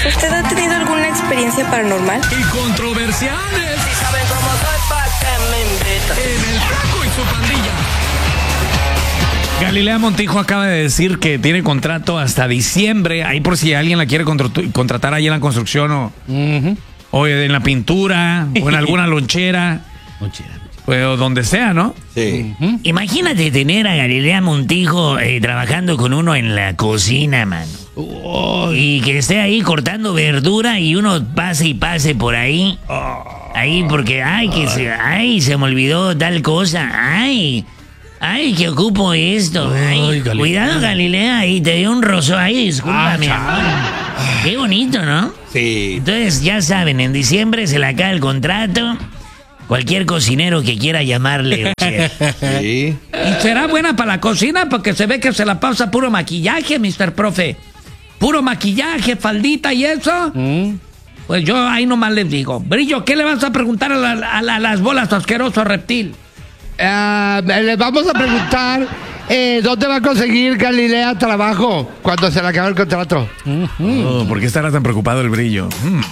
¿Usted ha tenido alguna experiencia paranormal? Y controversiales. Si saben cómo soy, ¿pa' qué me invitan? En el Flaco y su pandilla. Galilea Montijo acaba de decir que tiene contrato hasta diciembre. Ahí por si alguien la quiere contratar ahí en la construcción o en la pintura o en alguna lonchera. O donde sea, ¿no? Sí. Imagínate tener a Galilea Montijo trabajando con uno en la cocina, mano. Y que esté ahí cortando verdura y uno pase y pase por ahí. Ahí porque, se me olvidó tal cosa. Que ocupo esto. Galilea. Cuidado, Galilea, ahí te dio un rozo ahí, discúlpame, amor. Qué bonito, ¿no? Sí. Entonces, ya saben, en diciembre se le acaba el contrato. Cualquier cocinero que quiera llamarle. Sí. Y será buena para la cocina porque se ve que se la pasa puro maquillaje, Mr. Profe. Puro maquillaje, faldita y eso. Pues yo ahí nomás les digo. Brillo, ¿qué le vas a preguntar a las bolas, asqueroso reptil? Le vamos a preguntar dónde va a conseguir Galilea trabajo cuando se le acabe el contrato. ¿Por qué estará tan preocupado el Brillo?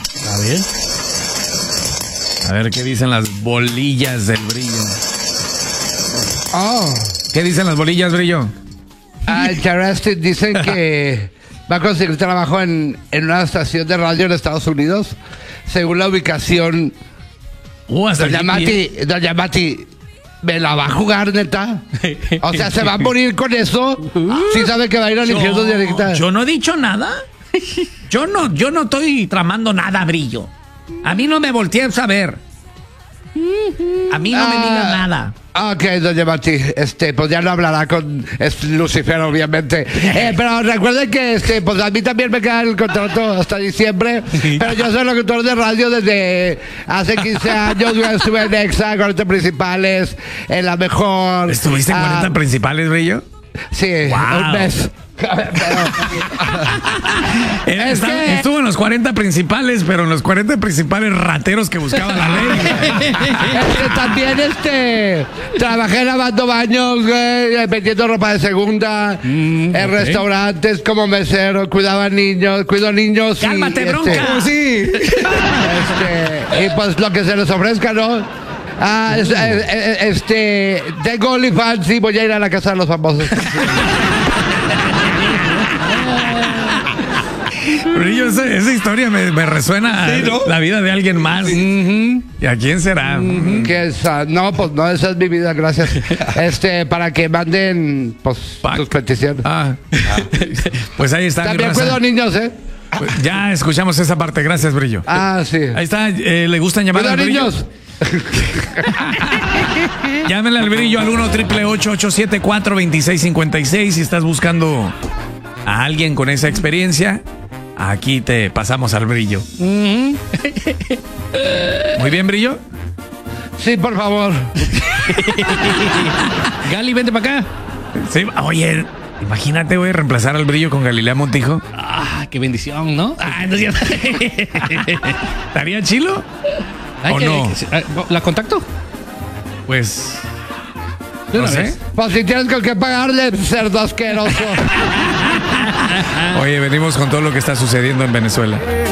A ver qué dicen las bolillas del Brillo. ¿Qué dicen las bolillas, Brillo? Interesting, dicen que va a conseguir trabajo en una estación de radio en Estados Unidos, según la ubicación. Hasta Doña Mati, ¿me la va a jugar, neta? O sea, ¿se va a morir con eso? ¿Sí sabe que va a ir al infierno directa? Yo no he dicho nada. Yo no estoy tramando nada, Brillo. A mí no me voltees a ver. A mí no me digas nada. Ok, doña Mati, pues ya no hablará con Lucifer, obviamente. Pero recuerden que pues a mí también me queda el contrato hasta diciembre. Pero yo soy locutor de radio desde hace 15 años. Yo estuve en EXA, 40 principales, en la mejor. ¿Estuviste en 40 principales, Brillo? Sí, un mes. Estuvo en los 40 principales, pero en los 40 principales rateros que buscaban la ley. También trabajé lavando baños, güey, vendiendo ropa de segunda, en restaurantes como mesero, cuido niños. Cálmate, bronca. Sí. Y pues lo que se les ofrezca, ¿no? Tengo OnlyFans y voy a ir a la casa de los famosos. Brillo, esa historia me resuena, ¿sí, no? La vida de alguien más. ¿Y a quién será? No, pues no, esa es mi vida, gracias. Para que manden pues sus peticiones. Pues ahí está. También cuido niños, Pues ya escuchamos esa parte, gracias, Brillo. Sí. Ahí está, le gustan llamar al Brillo. Niños. Llámenle al Brillo al 1-888-874-2656 si estás buscando a alguien con esa experiencia. Aquí te pasamos al Brillo. Muy bien, Brillo. Sí, por favor. Gali, vente para acá. Sí, oye, imagínate, güey, reemplazar al Brillo con Galilea Montijo. Qué bendición, ¿no? No es cierto. ¿Estaría chilo? ¿O no? ¿La contacto? Pues no sé. Pues si tienes con qué pagarle, cerdo asqueroso. Oye, venimos con todo lo que está sucediendo en Venezuela.